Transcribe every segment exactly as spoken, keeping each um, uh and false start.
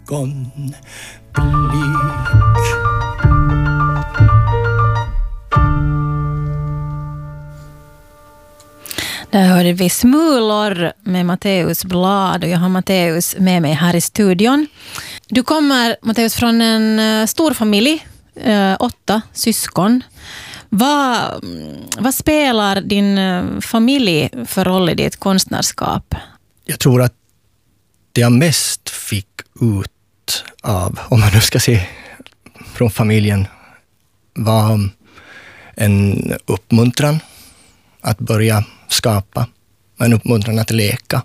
Där hörde vi Smulor med Matteus Blad och jag har Matteus med mig här i studion. Du kommer, Matteus, från en stor familj, åtta syskon. Vad, vad spelar din familj för roll i ditt konstnärskap? Jag tror att det jag mest fick ut av, om man nu ska se från familjen, var en uppmuntran att börja skapa, en uppmuntran att leka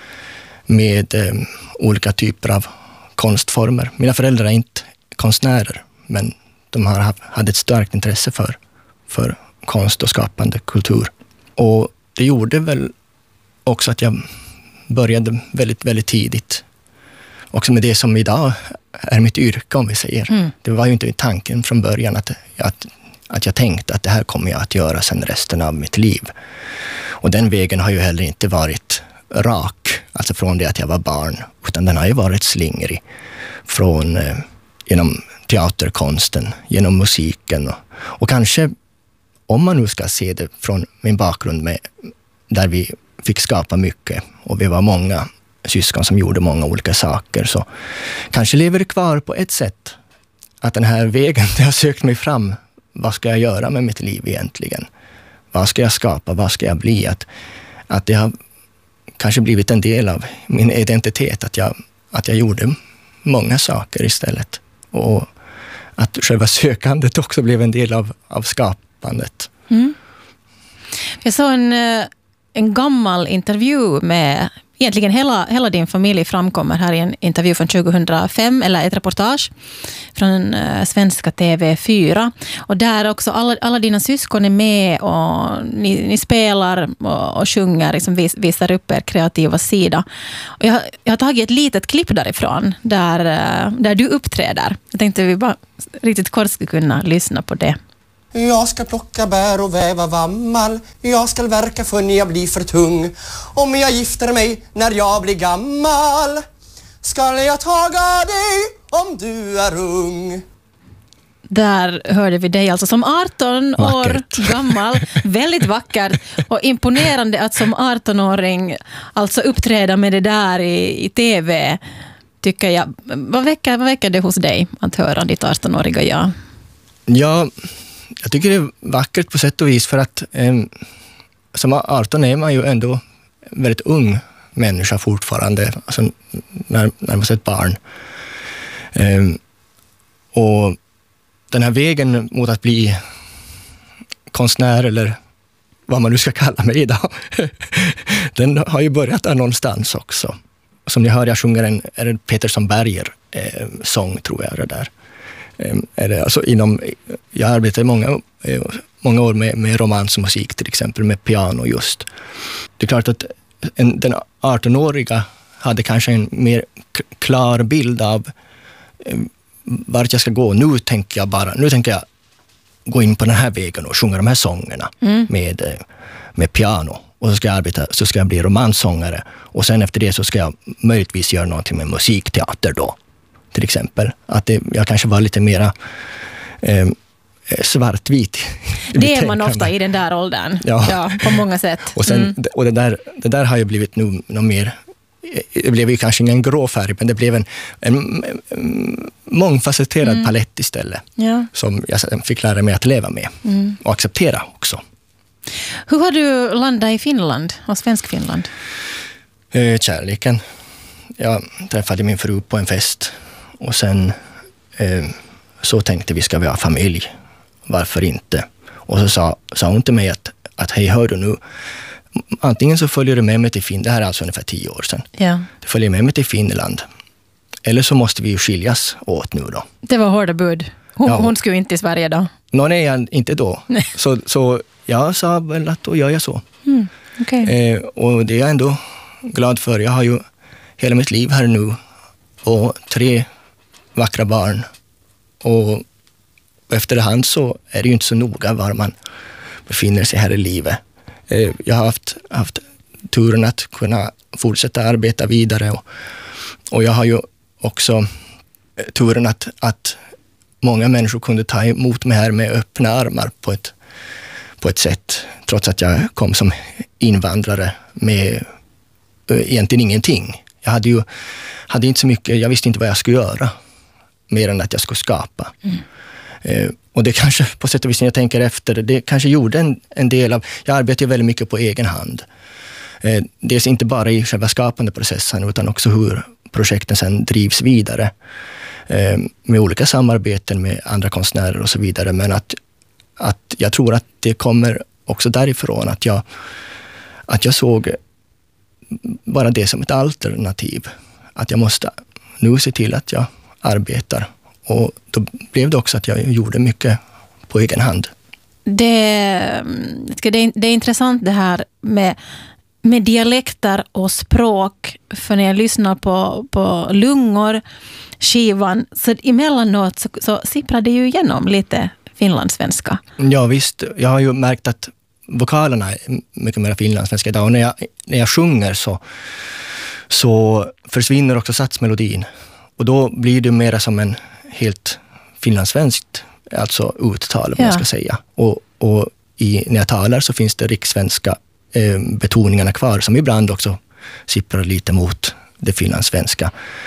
med eh, olika typer av konstformer. Mina föräldrar är inte konstnärer, men de har hade ett starkt intresse för, för konst och skapande kultur. Och det gjorde väl också att jag började väldigt, väldigt tidigt. Också med det som idag är mitt yrke, om vi säger. Mm. Det var ju inte tanken från början att, att, att jag tänkte att det här kommer jag att göra sen resten av mitt liv. Och den vägen har ju heller inte varit rak, alltså från det att jag var barn, utan den har ju varit slingrig från, eh, genom teaterkonsten, genom musiken och, och kanske, om man nu ska se det från min bakgrund med, där vi fick skapa mycket och vi var många syskon som gjorde många olika saker, så kanske lever det kvar på ett sätt att den här vägen där jag sökt mig fram, vad ska jag göra med mitt liv egentligen? Vad ska jag skapa? Vad ska jag bli? Att, att det har kanske blivit en del av min identitet, att jag, att jag gjorde många saker istället. Och att själva sökandet också blev en del av, av skapandet. Mm. Jag såg en, en gammal intervju med egentligen hela, hela din familj framkommer här i en intervju från tjugohundrafem, eller ett reportage från uh, svenska T V fyra. Och där också alla, alla dina syskon är med och ni, ni spelar och, och sjunger, liksom vis, visar upp er kreativa sida. Och jag, jag har tagit ett litet klipp därifrån där, uh, där du uppträder. Jag tänkte vi bara riktigt kort skulle kunna lyssna på det. Jag ska plocka bär och väva vammal. Jag ska verka för när jag blir för tung. Om jag gifter mig när jag blir gammal, ska jag taga dig om du är ung. Där hörde vi dig alltså som arton år gammal. Väldigt vackert och imponerande att som arton-åring alltså uppträda med det där i, i T V, tycker jag. Vad väcker, vad väcker det hos dig att höra ditt arton-åriga jag? Ja, jag tycker det är vackert på sätt och vis, för att eh, som arton är man ju ändå väldigt ung människa fortfarande, alltså när, när man är ett barn. Eh, och den här vägen mot att bli konstnär, eller vad man nu ska kalla mig idag, den har ju börjat där någonstans också. Som ni hör, jag sjunger en, är det Petersson Berger eh, sång, tror jag det där. Är det, alltså inom, jag arbetar många, många år med, med romansmusik, till exempel med piano just. Det är klart att en, den arton-åriga hade kanske en mer k- klar bild av eh, vart jag ska gå. Nu tänker jag bara, nu tänker jag gå in på den här vägen och sjunga de här sångerna mm. med, med piano. Och så ska jag arbeta, så ska jag bli romansångare. Och sen efter det så ska jag möjligtvis göra någonting med musikteater då. Till exempel. Att det, jag kanske var lite mera eh, svartvit. Det är man ofta i den där åldern. Ja, ja, på många sätt. Och, sen, mm. och det, där, det där har ju blivit nog, nog mer, det blev ju kanske ingen grå färg, men det blev en, en, en mångfacetterad mm. palett istället. Ja. Som jag fick lära mig att leva med. Mm. Och acceptera också. Hur har du landat i Finland och svensk Finland? Eh, kärleken. Jag träffade min fru på en fest. Och sen eh, så tänkte vi, ska vi ha familj? Varför inte? Och så sa, sa hon till mig att, att hej, hör du nu, antingen så följer du med mig till Finland, det här är alltså ungefär tio år sedan. Ja. Du följer med mig till Finland. Eller så måste vi ju skiljas åt nu då. Det var hårda bud. Hon, ja, hon skulle inte i Sverige då? Nå, nej, inte då. så, så jag sa väl att då gör jag så. Mm, okay. eh, och det är jag ändå glad för. Jag har ju hela mitt liv här nu och tre vackra barn. Och efterhand så är det ju inte så noga var man befinner sig här i livet. Jag har haft, haft turen att kunna fortsätta arbeta vidare. Och, och jag har ju också turen att, att många människor kunde ta emot mig här med öppna armar på ett, på ett sätt, trots att jag kom som invandrare med egentligen ingenting. Jag hade ju hade inte så mycket, jag visste inte vad jag skulle göra, mer än att jag skulle skapa. Mm. Eh, och det kanske, på sätt och vis när jag tänker efter, det kanske gjorde en, en del av, jag arbetar ju väldigt mycket på egen hand. Eh, dels inte bara i själva skapande processen, utan också hur projekten sen drivs vidare. Eh, med olika samarbeten med andra konstnärer och så vidare. Men att, att jag tror att det kommer också därifrån att jag, att jag såg bara det som ett alternativ. Att jag måste nu se till att jag arbetar. Och då blev det också att jag gjorde mycket på egen hand. Det, det är intressant det här med, med dialekter och språk. För när jag lyssnar på, på Lungor, skivan, så emellanåt så, så sipprar det ju igenom lite finlandssvenska. Ja visst, jag har ju märkt att vokalerna är mycket mer finlandssvenska idag. Och när jag, när jag sjunger så, så försvinner också satsmelodin. Och då blir det mer som en helt finlandssvenskt, alltså uttal, om ja. man ska säga. Och, och i, när jag talar så finns det rikssvenska eh, betoningarna kvar, som ibland också sipprar lite mot det finlandssvenska.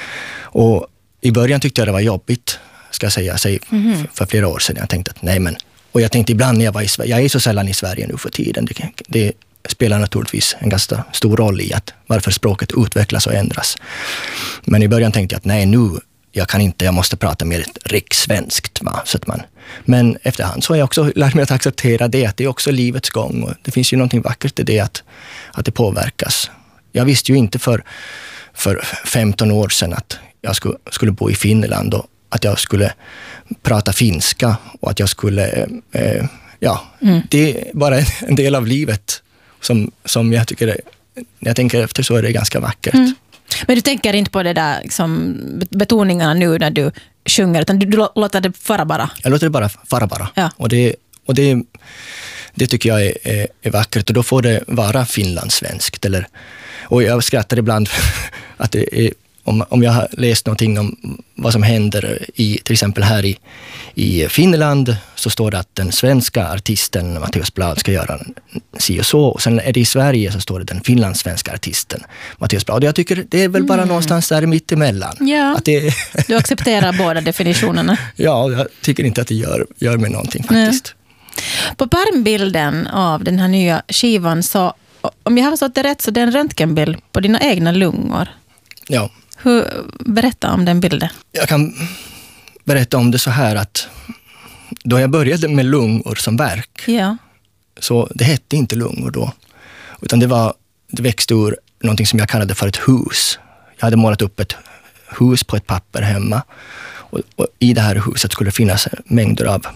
Och i början tyckte jag det var jobbigt, ska jag säga, säg, mm-hmm. för, för flera år sedan. Jag tänkte att nej men, och jag tänkte ibland när jag var i Sverige, jag är så sällan i Sverige nu för tiden, det, det spelar naturligtvis en ganska stor roll i att varför språket utvecklas och ändras. Men i början tänkte jag att nej nu, jag kan inte, jag måste prata mer rikssvenskt. Va? Så att man, men efterhand så har jag också lärt mig att acceptera det, att det är också livets gång. Och det finns ju någonting vackert i det, att, att det påverkas. Jag visste ju inte för, för femton år sedan att jag skulle, skulle bo i Finland och att jag skulle prata finska och att jag skulle, eh, ja, mm. det är bara en del av livet som, som jag tycker, är, när jag tänker efter så är det ganska vackert. Mm. Men du tänker inte på det där liksom, betoningarna nu när du sjunger, utan du, du låter det fara bara? Jag låter det bara fara bara. Ja. Och, det, och det, det tycker jag är, är, är vackert, och då får det vara finlandssvenskt. Eller, och jag skrattar ibland att det är, om, om jag har läst någonting om vad som händer i, till exempel här i, i Finland, så står det att den svenska artisten Mattias Blad ska göra si och så, och sen är det i Sverige så står det den finlandssvenska artisten Mattias Blad. Jag tycker det är väl bara mm. någonstans där mitt emellan. Ja. Att det du accepterar båda definitionerna. Ja, jag tycker inte att det gör, gör mig någonting faktiskt. Nej. På pärmbilden av den här nya skivan, så om jag har förstått det rätt, så det är en röntgenbild på dina egna lungor. Ja. Hur, berätta om den bilden. Jag kan berätta om det så här att då jag började med lungor som verk, ja. så det hette inte lungor då, utan det var, det växte ur någonting som jag kallade för ett hus. Jag hade målat upp ett hus på ett papper hemma, och, och i det här huset skulle det finnas mängder av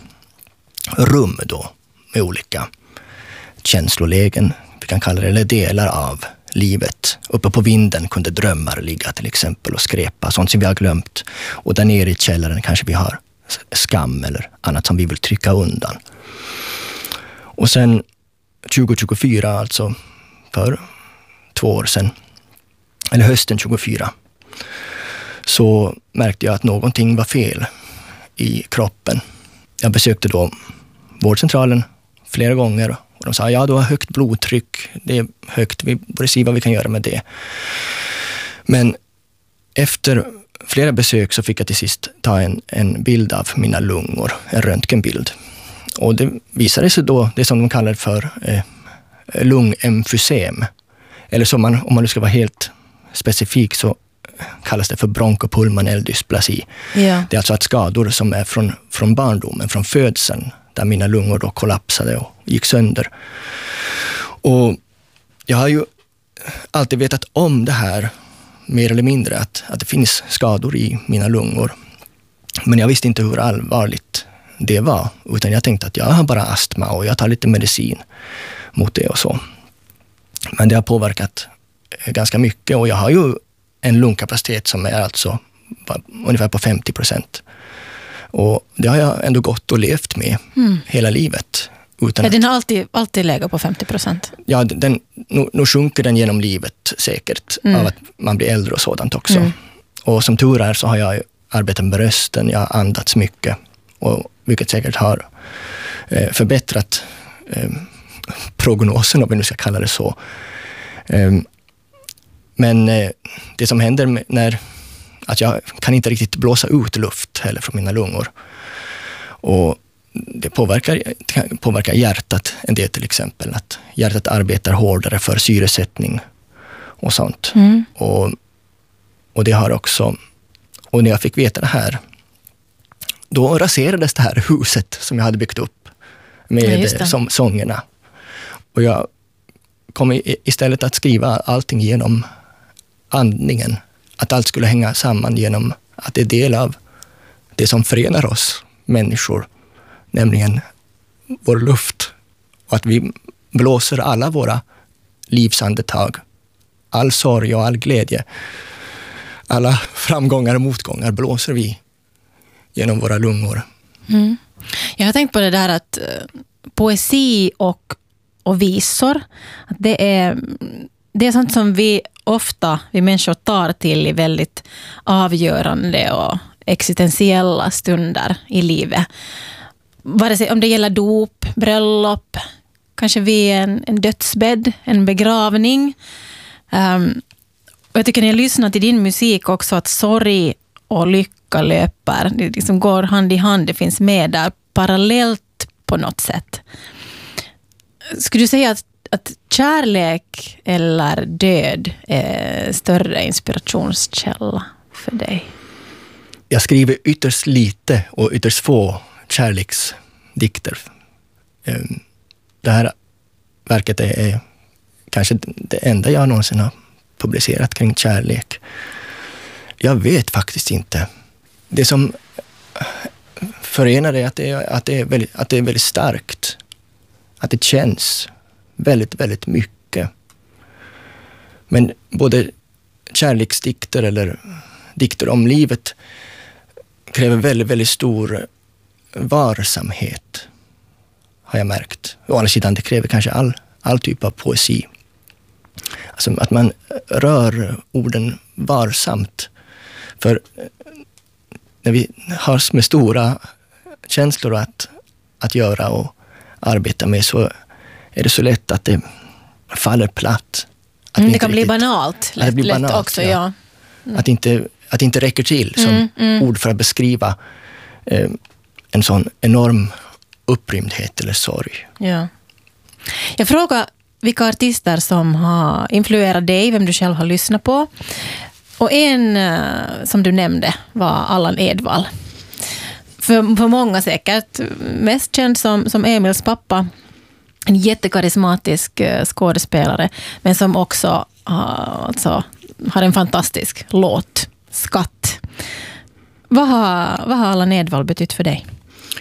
rum då med olika känslolägen, vi kan kalla det, eller delar av livet. Uppe på vinden kunde drömmar ligga till exempel och skräpa, sånt som vi har glömt. Och där nere i källaren kanske vi har skam eller annat som vi vill trycka undan. Och sen tjugo tjugofyra, alltså för två år sedan, eller hösten tjugofyra, så märkte jag att någonting var fel i kroppen. Jag besökte då vårdcentralen flera gånger. Och de sa, ja du har högt blodtryck, det är högt, vi borde se vad vi kan göra med det. Men efter flera besök så fick jag till sist ta en, en bild av mina lungor, en röntgenbild. Och det visade sig då, det som de kallar för eh, lungemfysem. Eller som man, om man nu ska vara helt specifik, så kallas det för bronkopulmonell dysplasi. Ja. Det är alltså att skador som är från, från barndomen, från födseln, där mina lungor då kollapsade och gick sönder. Och jag har ju alltid vetat om det här, mer eller mindre, att, att det finns skador i mina lungor. Men jag visste inte hur allvarligt det var, utan jag tänkte att jag har bara astma och jag tar lite medicin mot det och så. Men det har påverkat ganska mycket, och jag har ju en lungkapacitet som är alltså ungefär på femtio procent. Och det har jag ändå gått och levt med mm. hela livet. Utan ja, att, den har alltid, alltid legat på femtio procent. Ja, den, nu, nu sjunker den genom livet säkert, mm. av att man blir äldre och sådant också. Mm. Och som tur är så har jag arbetat med rösten, jag har andats mycket, och vilket säkert har eh, förbättrat eh, prognosen, om vi nu ska kalla det så. Eh, men eh, det som händer med, när att jag kan inte riktigt blåsa ut luft heller från mina lungor, och det påverkar, påverkar hjärtat en del, till exempel. Att hjärtat arbetar hårdare för syresättning och sånt. Mm. Och, och det har också, och när jag fick veta det här, då raserades det här huset som jag hade byggt upp med ja, som sångerna. Och jag kom i, istället att skriva allting genom andningen. Att allt skulle hänga samman genom att det är del av det som förenar oss människor, nämligen vår luft. Och att vi blåser alla våra livsandetag, all sorg och all glädje, alla framgångar och motgångar blåser vi genom våra lungor. Mm. Jag har tänkt på det där att uh, poesi och, och visor, att det är, det är sånt som vi ofta, vi människor tar till i väldigt avgörande och existentiella stunder i livet. Vare sig om det gäller dop, bröllop, kanske vid en, en dödsbädd, en begravning. Um, och jag tycker när jag lyssnar till din musik också att sorg och lycka löper, det liksom går hand i hand, det finns med där parallellt på något sätt. Skulle du säga att, att kärlek eller död är större inspirationskälla för dig? Jag skriver ytterst lite och ytterst få kärleksdikter. Det här verket är kanske det enda jag någonsin har publicerat kring kärlek. Jag vet faktiskt inte. Det som förenar är att det är, att det är, väldigt, att det är väldigt starkt. Att det känns väldigt, väldigt mycket. Men både kärleksdikter eller dikter om livet kräver väldigt, väldigt stor varsamhet, har jag märkt. Å andra sidan, det kräver kanske all, all typ av poesi. Alltså att man rör orden varsamt. För när vi har med stora känslor att, att göra och arbeta med, så är det så lätt att det faller platt. Att mm, det kan riktigt, bli banalt. Lätt, blir lätt banalt, också, ja. ja. Mm. Att, inte, att det inte räcker till som mm, mm. ord för att beskriva eh, en sån enorm upprymdhet eller sorg. Ja. Jag frågar vilka artister som har influerat dig, vem du själv har lyssnat på. Och en som du nämnde var Allan Edwall. För, för många säkert mest känd som, som Emils pappa. En jättekarismatisk skådespelare, men som också har, alltså, har en fantastisk låt, Skatt. Vad har, vad har Allan Edwall betytt för dig?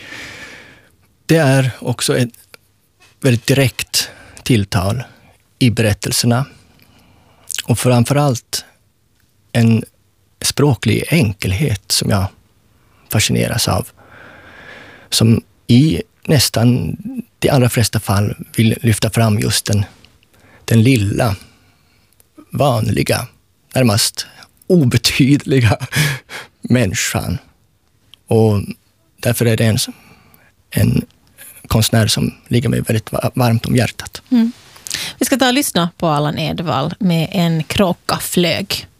Det är också ett väldigt direkt tilltal i berättelserna. Och framförallt en språklig enkelhet som jag fascineras av. Som i nästan de allra flesta fall vill lyfta fram just den, den lilla, vanliga, närmast obetydliga människan. Och därför är det en, en konstnär som ligger mig väldigt varmt om hjärtat. Mm. Vi ska ta och lyssna på Allan Edwall med En kråka flög.